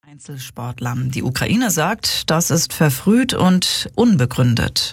Einzelsportler. Die Ukraine sagt, das ist verfrüht und unbegründet.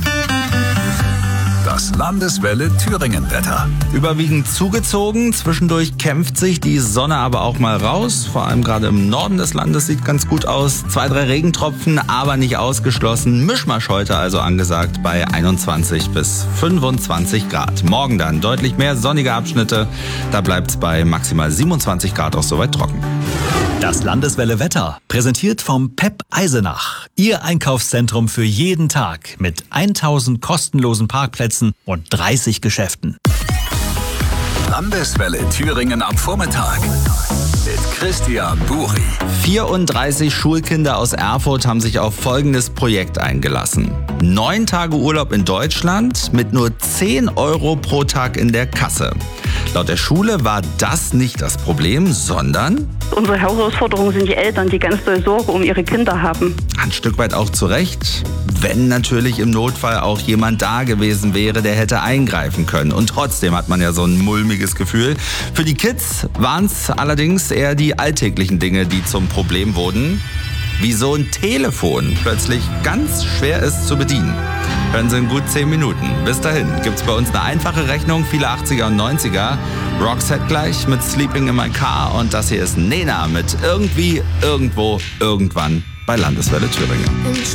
Das Landeswelle Thüringen-Wetter. Überwiegend zugezogen, zwischendurch kämpft sich die Sonne aber auch mal raus. Vor allem gerade im Norden des Landes sieht ganz gut aus. 2, 3 Regentropfen, aber nicht ausgeschlossen. Mischmasch heute also angesagt bei 21 bis 25 Grad. Morgen dann deutlich mehr sonnige Abschnitte. Da bleibt's bei maximal 27 Grad auch soweit trocken. Das Landeswelle Wetter, präsentiert vom PEP Eisenach. Ihr Einkaufszentrum für jeden Tag mit 1000 kostenlosen Parkplätzen und 30 Geschäften. Landeswelle Thüringen am Vormittag mit Christian Buri. 34 Schulkinder aus Erfurt haben sich auf folgendes Projekt eingelassen. 9 Tage Urlaub in Deutschland mit nur 10 Euro pro Tag in der Kasse. Laut der Schule war das nicht das Problem, sondern unsere Herausforderung sind die Eltern, die ganz doll Sorge um ihre Kinder haben. ein Stück weit auch zu Recht, wenn natürlich im Notfall auch jemand da gewesen wäre, der hätte eingreifen können. Und trotzdem hat man ja so ein mulmiges Gefühl. Für die Kids waren es allerdings eher die alltäglichen Dinge, die zum Problem wurden. Wie so ein Telefon plötzlich ganz schwer ist zu bedienen. Hören Sie in gut 10 Minuten. Bis dahin gibt's bei uns eine einfache Rechnung, viele 80er und 90er. Roxette gleich mit Sleeping in My Car und das hier ist Nena mit Irgendwie, Irgendwo, Irgendwann bei Landeswelle Thüringen.